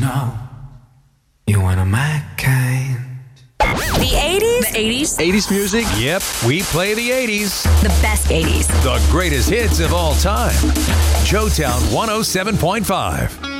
know you one of my kind. The 80s? The 80s? 80s music? Yep, we play the 80s. The best 80s. The greatest hits of all time. Joetown 107.5.